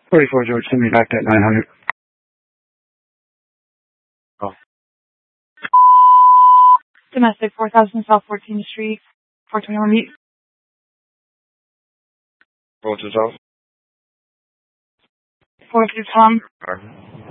44 George, send me back that 900. Oh. Domestic 4000 South 14th Street, 421 Meat. What's this off? 43 Tom. Alright.